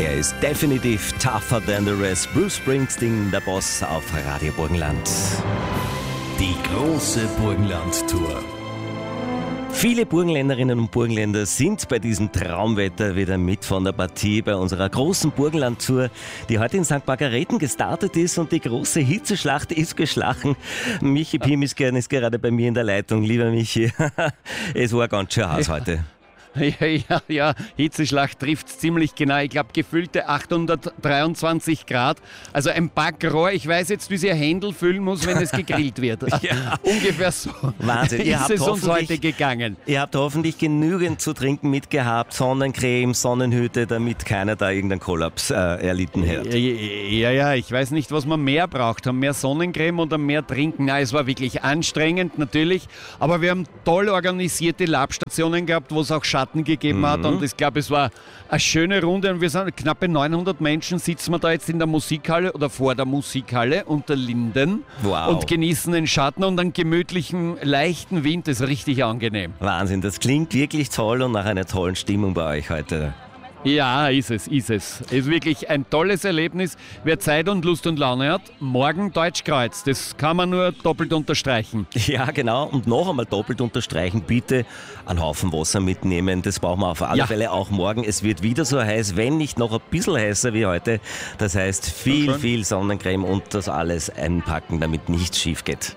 Er ist definitiv tougher than the rest. Bruce Springsteen, der Boss auf Radio Burgenland. Die große Burgenland-Tour. Viele Burgenländerinnen und Burgenländer sind bei diesem Traumwetter wieder mit von der Partie bei unserer großen Burgenland-Tour, die heute in St. Margareten gestartet ist, und die große Hitzeschlacht ist geschlagen. Michi Pimiskern ist gerade bei mir in der Leitung. Lieber Michi, es war ganz schön heiß heute. Ja, Hitzeschlacht trifft ziemlich genau. Ich glaube, gefühlte 823 Grad. Also ein Backrohr. Ich weiß jetzt, wie sich ein Händel füllen muss, wenn es gegrillt wird. Ja. Ungefähr so. Wahnsinn. Ist es uns heute gegangen. Ihr habt hoffentlich genügend zu trinken mitgehabt, Sonnencreme, Sonnenhüte, damit keiner da irgendeinen Kollaps erlitten hat. Ja, ich weiß nicht, was man mehr braucht. Haben mehr Sonnencreme oder mehr trinken? Nein, es war wirklich anstrengend, natürlich. Aber wir haben toll organisierte Labstationen gehabt, wo es auch Schatten gegeben hat, und ich glaube, es war eine schöne Runde, und wir sind knappe 900 Menschen, sitzen wir da jetzt in der Musikhalle oder vor der Musikhalle unter Linden. Wow. Und genießen den Schatten und einen gemütlichen, leichten Wind. Das ist richtig angenehm. Wahnsinn, das klingt wirklich toll und nach einer tollen Stimmung bei euch heute. Ja, ist es. Es ist wirklich ein tolles Erlebnis. Wer Zeit und Lust und Laune hat, morgen Deutschkreuz. Das kann man nur doppelt unterstreichen. Ja, genau. Und noch einmal doppelt unterstreichen, bitte einen Haufen Wasser mitnehmen. Das brauchen wir auf alle Fälle auch morgen. Es wird wieder so heiß, wenn nicht noch ein bisschen heißer wie heute. Das heißt, viel Sonnencreme und das alles einpacken, damit nichts schief geht.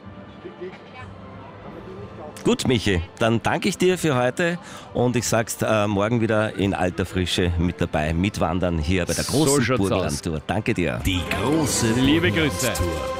Gut, Michi, dann danke ich dir für heute, und ich sag's morgen wieder in alter Frische mit dabei, mitwandern hier bei der großen Burgenland-Tour. Danke dir. Die große Liebe Grüße. Burgenland-Tour.